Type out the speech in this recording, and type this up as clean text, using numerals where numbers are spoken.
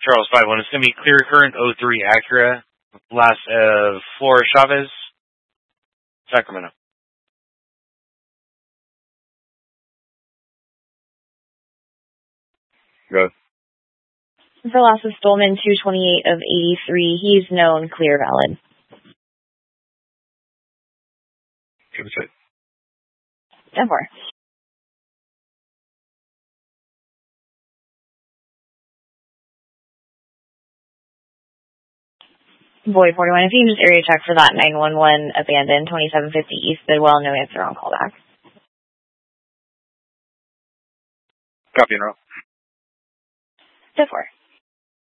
Charles 5-1. It's going to be clear current 03 Acura. Last of Flora Chavez, Sacramento. Go. For loss of Stolman, 228 of 83. He's known, clear, valid. Give us it. 10-4. Void 41. If you can just area check for that 911 abandoned, 2750 East Bidwell, no answer on callback. Copy and roll. 10-4.